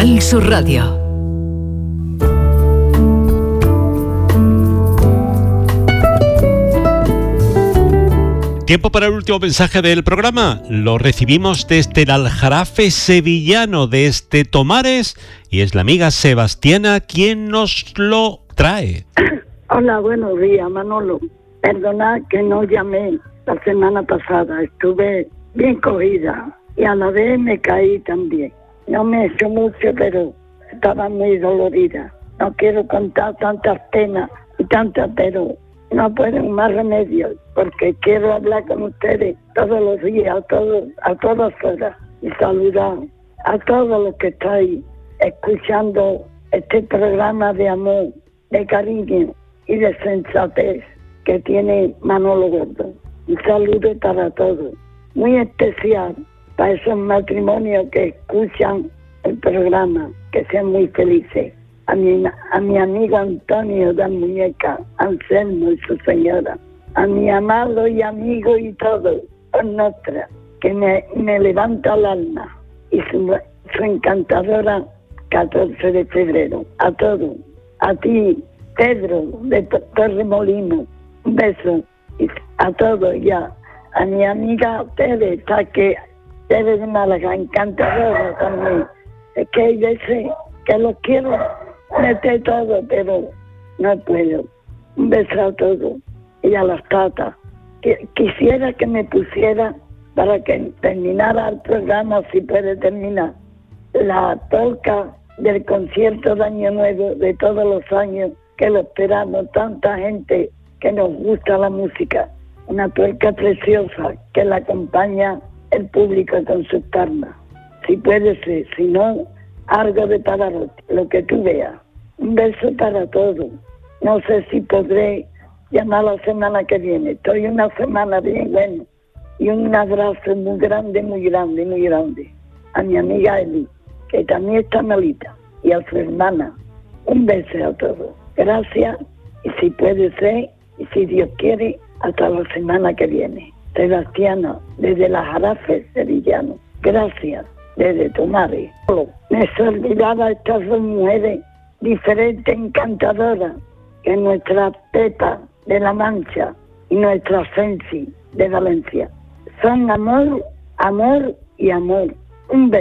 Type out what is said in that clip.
Canal Sur Radio. Tiempo para el último mensaje del programa. Lo recibimos desde el Aljarafe sevillano, desde Tomares, y es la amiga Sebastiana quien nos lo trae. Hola, buenos días, Manolo. Perdona que no llamé la semana pasada. Estuve bien cogida y a la vez me caí también. No me he hecho mucho, pero estaba muy dolorida. No quiero contar tantas penas y tantas, pero no puedo más remedio, porque quiero hablar con ustedes todos los días, a todas horas, y saludar a todos los que estáis escuchando este programa de amor, de cariño y de sensatez que tiene Manolo Gordo. Un saludo para todos, muy especial para esos matrimonios que escuchan el programa, que sean muy felices. A mi amigo Antonio de Muñeca, Anselmo y su señora, a mi amado y amigo y todo, por nuestra, que me levanta el alma, y su encantadora 14 de febrero, a todos, a ti, Pedro de Torremolinos, un beso, y a todos ya, a mi amiga Tere de Málaga, encantadora también, es que hay veces que los quiero meter todo, pero no puedo. Un beso a todos y a las tatas. Quisiera que me pusiera, para que terminara el programa, si puede terminar, la polca del concierto de Año Nuevo de todos los años, que lo esperamos, tanta gente que nos gusta la música. Una polca preciosa que la acompaña el público con sus palmas. Si puede ser, si no, algo de Pavarotti, lo que tú veas. Un beso para todos. No sé si podré llamar la semana que viene. Estoy una semana bien buena. Y un abrazo muy grande, muy grande, muy grande. A mi amiga Eli, que también está malita. Y a su hermana. Un beso a todos. Gracias. Y si puede ser, y si Dios quiere, hasta la semana que viene. Sebastiana, desde la Aljarafe sevillano. Gracias. Desde Tomares. Me se olvidaba estas dos mujeres diferentes, encantadoras, que nuestra Pepa de La Mancha y nuestra Sensi de Valencia. Son amor, amor y amor. Un beso.